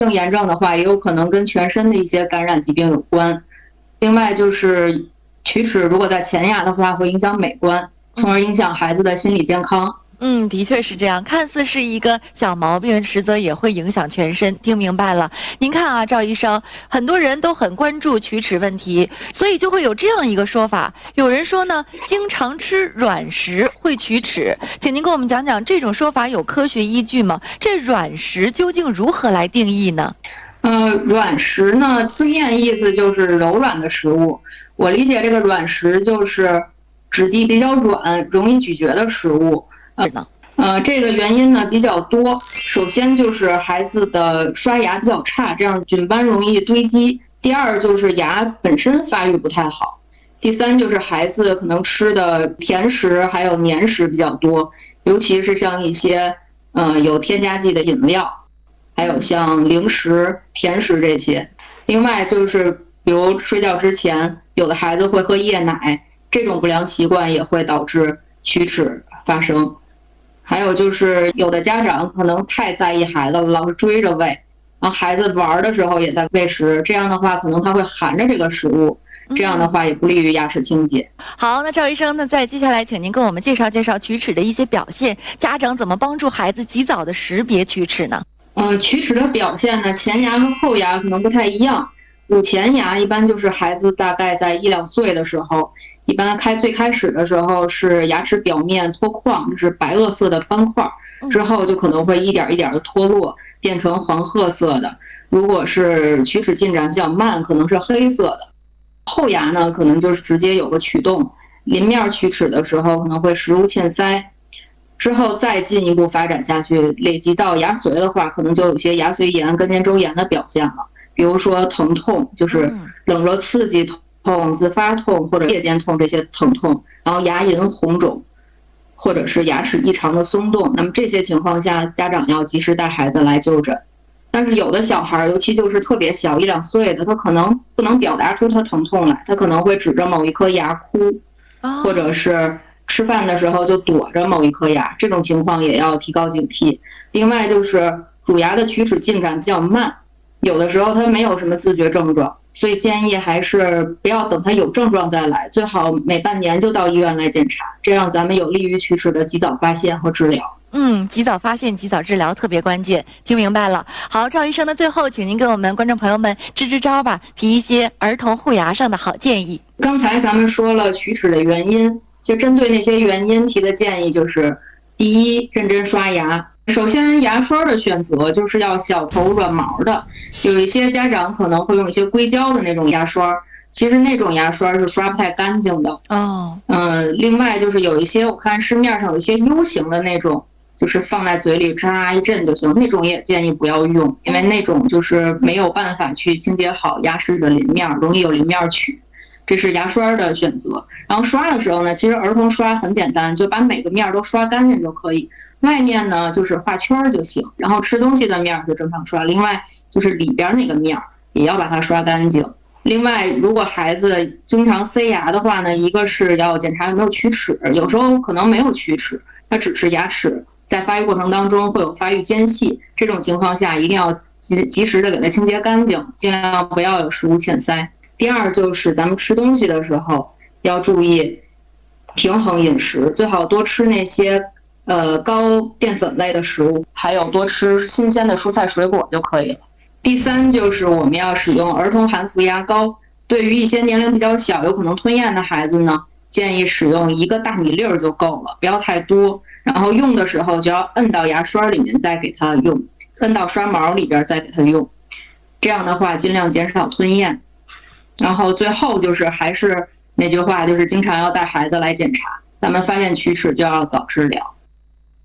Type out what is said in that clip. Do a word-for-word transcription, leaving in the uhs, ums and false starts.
性炎症的话，也有可能跟全身的一些感染疾病有关。另外就是龋齿如果在前牙的话，会影响美观，从而影响孩子的心理健康。 嗯，的确是这样，看似是一个小毛病，实则也会影响全身。听明白了？您看啊，赵医生，很多人都很关注龋齿问题，所以就会有这样一个说法。有人说呢，经常吃软食会龋齿，请您跟我们讲讲这种说法有科学依据吗？这软食究竟如何来定义呢？ 呃，软食呢，字面意思就是柔软的食物。我理解这个软食就是质地比较软、容易咀嚼的食物。呃，呃，这个原因呢比较多。首先就是孩子的刷牙比较差，这样菌斑容易堆积。第二就是牙本身发育不太好。第三就是孩子可能吃的甜食还有黏食比较多，尤其是像一些呃有添加剂的饮料，还有像零食、甜食这些。另外就是比如睡觉之前，有的孩子会喝夜奶，这种不良习惯也会导致龋齿发生。还有就是有的家长可能太在意孩子了，老是追着喂，然后孩子玩的时候也在喂食，这样的话可能他会含着这个食物，这样的话也不利于牙齿清洁。 好，那赵医生呢，在接下来请您跟我们介绍介绍龋齿的一些表现，家长怎么帮助孩子及早的识别龋齿呢？ 呃，龋齿的表现呢，前牙和后牙可能不太一样。乳前牙一般就是孩子大概在一两岁的时候，一般开最开始的时候是牙齿表面脱矿，就是白垩色的斑块，之后就可能会一点一点的脱落，变成黄褐色的。如果是龋齿进展比较慢，可能是黑色的。后牙呢，可能就是直接有个龋洞，邻面龋齿的时候可能会食物嵌塞。之后再进一步发展下去，累积到牙髓的话，可能就有些牙髓炎、根尖周炎的表现了。比如说疼痛，就是冷热刺激痛、自发痛或者夜间痛这些疼痛，然后牙龈红肿，或者是牙齿异常的松动。那么这些情况下，家长要及时带孩子来就诊。但是有的小孩，尤其就是特别小一两岁的，他可能不能表达出他疼痛来，他可能会指着某一颗牙哭，或者是吃饭的时候就躲着某一颗牙，这种情况也要提高警惕。另外就是乳牙的龋齿进展比较慢，有的时候他没有什么自觉症状，所以建议还是不要等他有症状再来，最好每半年就到医院来检查，这样咱们有利于龋齿的及早发现和治疗。 嗯，及早发现、及早治疗特别关键，听明白了。好，赵医生的最后，请您给我们观众朋友们支支招吧，提一些儿童护牙上的好建议。 刚才咱们说了龋齿的原因，就针对那些原因提的建议就是：第一，认真刷牙。首先，牙刷的选择就是要小头软毛的，有一些家长可能会用一些硅胶的那种牙刷，其实那种牙刷是刷不太干净的。 哦， 嗯，另外就是有一些我看市面上有一些 U 型的那种，就是放在嘴里喳一震就行，那种也建议不要用，因为那种就是没有办法去清洁好牙齿的邻面，容易有邻面龋。这是牙刷的选择。然后刷的时候呢，其实儿童刷很简单，就把每个面都刷干净就可以。外面呢就是画圈就行，然后吃东西的面就正常刷。另外就是里边那个面也要把它刷干净。另外，如果孩子经常塞牙的话呢，一个是要检查有没有龋齿，有时候可能没有龋齿，它只是牙齿在发育过程当中会有发育间隙，这种情况下一定要及及时的给它清洁干净，尽量不要有食物嵌塞。第二就是咱们吃东西的时候要注意平衡饮食，最好多吃那些呃高淀粉类的食物，还有多吃新鲜的蔬菜水果就可以了。第三就是我们要使用儿童含氟牙膏，对于一些年龄比较小有可能吞咽的孩子呢，建议使用一个大米粒儿就够了，不要太多。然后用的时候就要摁到牙刷里面再给它用，摁到刷毛里边再给它用，这样的话尽量减少吞咽。然后最后就是还是那句话，就是经常要带孩子来检查，咱们发现龋齿就要早治疗。